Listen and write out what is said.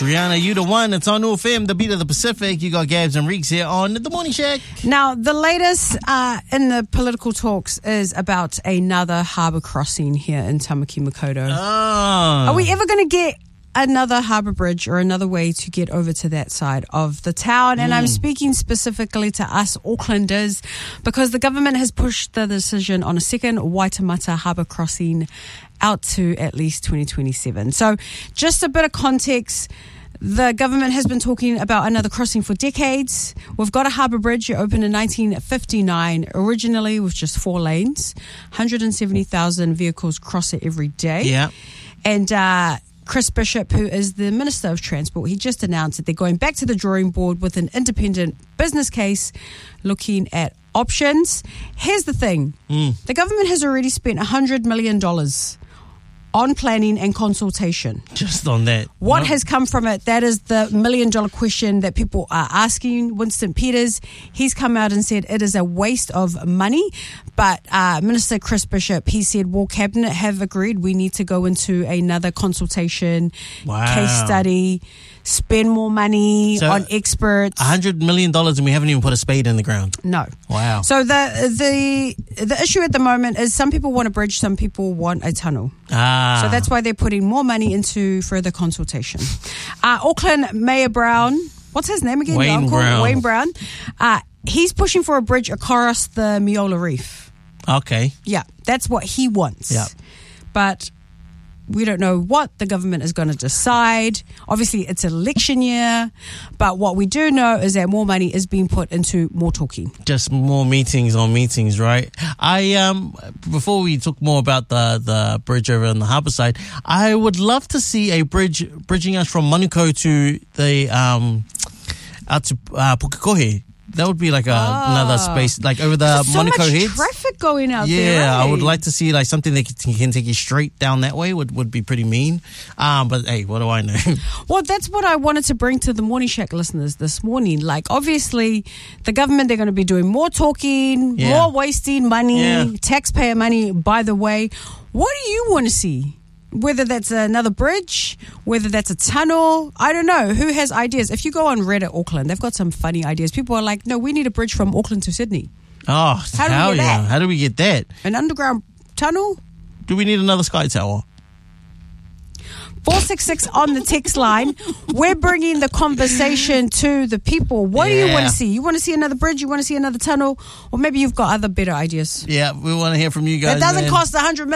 Rihanna, You the One. It's on FM, the beat of the Pacific. You got Gabs and Reeks here on The Morning Shack. Now, the latest in the political talks is about another harbour crossing here in Tamaki Makaurau. Oh. Are we ever going to get another harbour bridge or another way to get over to that side of the town? And I'm speaking specifically to us Aucklanders because the government has pushed the decision on a second Waitemata harbour crossing out to at least 2027. So just a bit of context. The government has been talking about another crossing for decades. We've got a harbour bridge. It opened in 1959, originally with just 4 lanes. 170,000 vehicles cross it every day. Yeah. And Chris Bishop, who is the Minister of Transport, he just announced that they're going back to the drawing board with an independent business case looking at options. Here's the thing. The government has already spent $100 million on planning and consultation. Just on that. What has come from it? That is the $1 million question that people are asking. Winston Peters, he's come out and said it is a waste of money. But Minister Chris Bishop, he said, well, Cabinet have agreed we need to go into another consultation, case study, spend more money on experts. $100 million and we haven't even put a spade in the ground. No. Wow. So the issue at the moment is some people want a bridge, some people want a tunnel. So that's why they're putting more money into further consultation. Auckland Mayor Brown, what's his name again? Wayne Brown. He's pushing for a bridge across the Miola Reef. Okay. Yeah, that's what he wants. Yeah. But we don't know what the government is going to decide. Obviously, it's election year. But what we do know is that more money is being put into more talking. Just more meetings on meetings, right? Before we talk more about the bridge over on the harbour side, I would love to see a bridge bridging us from Manukau to the out to Pukekohe. That would be like another space, like over the Manukau Heads. So much traffic going out there. Yeah, I would like to see like something that can take you straight down that way. Would be pretty mean. But hey, what do I know? Well, that's what I wanted to bring to the Morning Shack listeners this morning. Like, obviously, the government, they're going to be doing more talking, more wasting money, taxpayer money. By the way, what do you want to see? Whether that's another bridge, whether that's a tunnel, I don't know. Who has ideas? If you go on Reddit Auckland, they've got some funny ideas. People are like, no, we need a bridge from Auckland to Sydney. Oh, hell yeah. How do we get that? An underground tunnel? Do we need another Sky Tower? 466 on the text line. We're bringing the conversation to the people. What do you want to see? You want to see another bridge? You want to see another tunnel? Or maybe you've got other better ideas? Yeah, we want to hear from you guys. It doesn't cost $100 million.